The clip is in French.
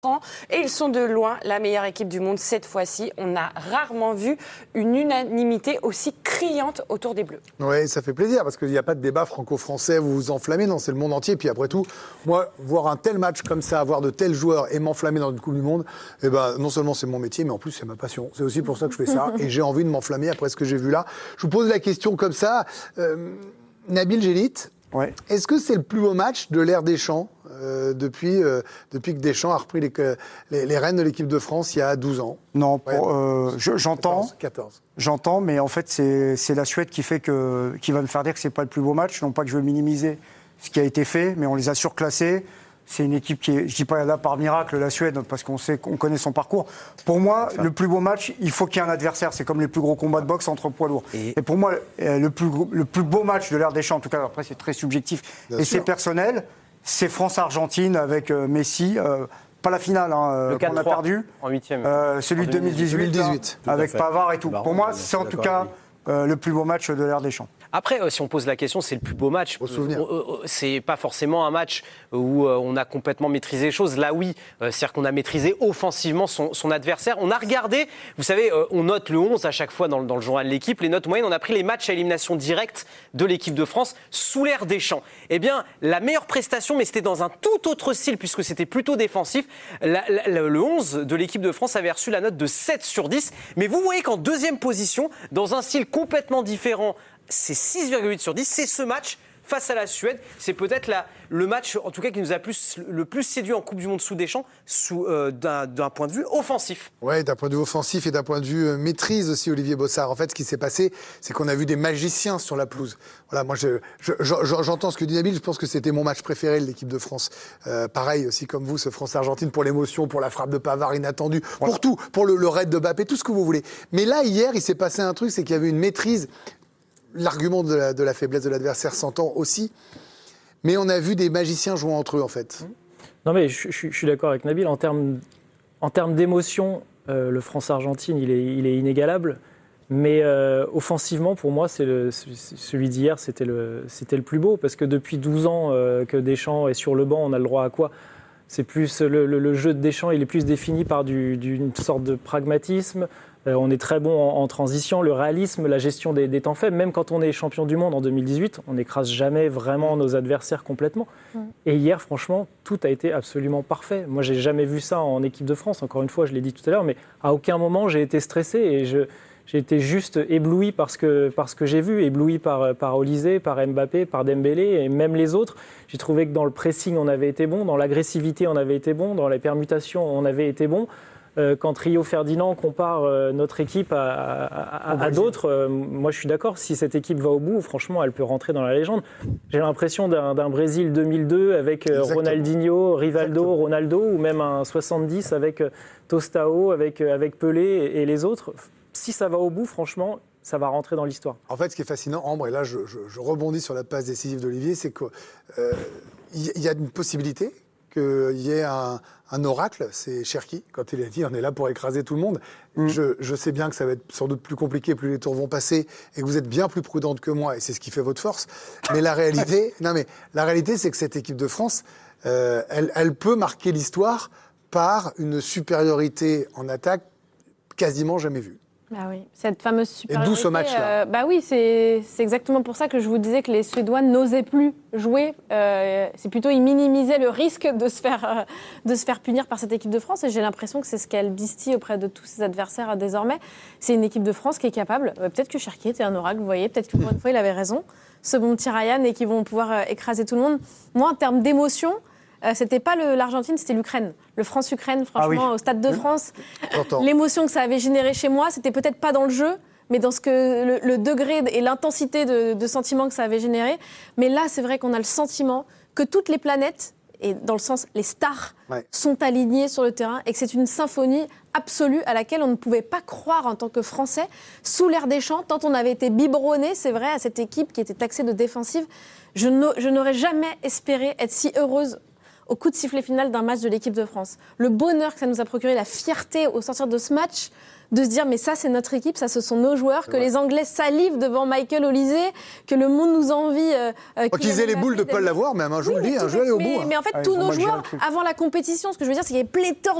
Et ils sont de loin la meilleure équipe du monde cette fois-ci. On a rarement vu une unanimité aussi criante autour des Bleus. Oui, ça fait plaisir parce qu'il n'y a pas de débat franco-français, vous vous enflammez, non, c'est le monde entier. Puis après tout, moi, voir un tel match comme ça, avoir de tels joueurs et m'enflammer dans une Coupe du Monde, eh ben, non seulement c'est mon métier, mais en plus c'est ma passion. C'est aussi pour ça que je fais ça et j'ai envie de m'enflammer après ce que j'ai vu là. Je vous pose la question comme ça. Nabil Djellit, ouais. Est-ce que c'est le plus beau match de l'ère Deschamps depuis que Deschamps a repris les rênes de l'équipe de France il y a 12 ans? Non, j'entends. 14. J'entends, mais en fait, c'est la Suède qui va me faire dire que c'est pas le plus beau match. Non pas que je veux minimiser ce qui a été fait, mais on les a surclassés. C'est une équipe qui est, je dis pas là par miracle, la Suède, parce qu'on connaît son parcours. Pour moi, le plus beau match, il faut qu'il y ait un adversaire. C'est comme les plus gros combats de boxe entre poids lourds. Et pour moi, le plus beau match de l'ère Deschamps, en tout cas, après c'est très subjectif et c'est personnel, c'est France-Argentine avec Messi. Pas la finale, qu'on a perdu. En huitième. Celui de 2018 avec Pavard et tout. Pour moi, c'est en tout cas le plus beau match de l'ère Deschamps. Après, si on pose la question, c'est le plus beau match. C'est pas forcément un match où on a complètement maîtrisé les choses. Là, oui, c'est-à-dire qu'on a maîtrisé offensivement son adversaire. On a regardé, vous savez, on note le 11 à chaque fois dans le journal de l'équipe. Les notes moyennes, on a pris les matchs à élimination directe de l'équipe de France sous l'ère Deschamps. Eh bien, la meilleure prestation, mais c'était dans un tout autre style puisque c'était plutôt défensif. Le 11 de l'équipe de France avait reçu la note de 7 sur 10. Mais vous voyez qu'en deuxième position, dans un style complètement différent, c'est 6,8 sur 10. C'est ce match face à la Suède. C'est peut-être le match, en tout cas, qui nous a le plus séduit en Coupe du Monde sous Deschamps, d'un point de vue offensif. Oui, d'un point de vue offensif et d'un point de vue maîtrise aussi, Olivier Bossard. En fait, ce qui s'est passé, c'est qu'on a vu des magiciens sur la pelouse. Voilà, moi, j'entends ce que dit Nabil. Je pense que c'était mon match préféré de l'équipe de France. Pareil aussi comme vous, ce France-Argentine, pour l'émotion, pour la frappe de Pavard inattendue, pour tout, pour le raid de Mbappé, tout ce que vous voulez. Mais là, hier, il s'est passé un truc, c'est qu'il y avait une maîtrise. L'argument de la faiblesse de l'adversaire s'entend aussi, mais on a vu des magiciens jouer entre eux, en fait. Non, mais je suis d'accord avec Nabil. En termes d'émotion, le France-Argentine, il est inégalable. Mais offensivement, pour moi, celui d'hier, c'était le plus beau. Parce que depuis 12 ans que Deschamps est sur le banc, on a le droit à quoi ? C'est plus le jeu de Deschamps, il est plus défini par d'une sorte de pragmatisme. On est très bon en transition, le réalisme, la gestion des temps faibles. Même quand on est champion du monde en 2018, on n'écrase jamais vraiment nos adversaires complètement. Et hier, franchement, tout a été absolument parfait. Moi, j'ai jamais vu ça en équipe de France. Encore une fois, je l'ai dit tout à l'heure, mais à aucun moment j'ai été stressé et j'ai été juste ébloui par ce que j'ai vu, ébloui par Olysée, par Mbappé, par Dembélé et même les autres. J'ai trouvé que dans le pressing, on avait été bon, dans l'agressivité, on avait été bon, dans les permutations, on avait été bon. Quand Rio Ferdinand compare notre équipe à d'autres, moi je suis d'accord, si cette équipe va au bout, franchement, elle peut rentrer dans la légende. J'ai l'impression d'un Brésil 2002 avec Ronaldinho, Rivaldo, Ronaldo, ou même un 70 avec Tostao, avec Pelé et les autres. Si ça va au bout, franchement, ça va rentrer dans l'histoire. En fait, ce qui est fascinant, Ambre, et là je rebondis sur la passe décisive d'Olivier, c'est qu'il y a une possibilité qu'il y ait un oracle, c'est Cherki, quand il a dit on est là pour écraser tout le monde. Je sais bien que ça va être sans doute plus compliqué, plus les tours vont passer, et que vous êtes bien plus prudente que moi, et c'est ce qui fait votre force. Mais la réalité, c'est que cette équipe de France, elle peut marquer l'histoire par une supériorité en attaque quasiment jamais vue. Bah oui, cette fameuse supériorité. Et d'où ce match-là bah oui, c'est exactement pour ça que je vous disais que les Suédois n'osaient plus jouer. C'est plutôt ils minimisaient le risque de se faire punir par cette équipe de France. Et j'ai l'impression que c'est ce qu'elle bistille auprès de tous ses adversaires désormais. C'est une équipe de France qui est capable. Peut-être que Cherki était un oracle, vous voyez. Peut-être que pour une fois il avait raison. Ce bon petit Ryan et qui vont pouvoir écraser tout le monde. Moi, en termes d'émotion. C'était pas l'Argentine, c'était l'Ukraine. Le France-Ukraine, franchement, au Stade de France. L'émotion que ça avait généré chez moi, c'était peut-être pas dans le jeu, mais dans le degré et l'intensité de sentiment que ça avait généré. Mais là, c'est vrai qu'on a le sentiment que toutes les planètes, et dans le sens les stars, sont alignées sur le terrain et que c'est une symphonie absolue à laquelle on ne pouvait pas croire en tant que Français. Sous l'ère Deschamps, tant on avait été biberonné, c'est vrai, à cette équipe qui était taxée de défensive, je n'aurais jamais espéré être si heureuse au coup de sifflet final d'un match de l'équipe de France. Le bonheur que ça nous a procuré, la fierté au sortir de ce match, de se dire mais ça c'est notre équipe, ça ce sont nos joueurs, que les Anglais salivent devant Michael Olise, que le monde nous envie. Qu'ils aient les boules de ne pas l'avoir même, je vous le dis, je vais aller au bout. Mais en fait tous nos joueurs, avant la compétition, ce que je veux dire c'est qu'il y avait pléthore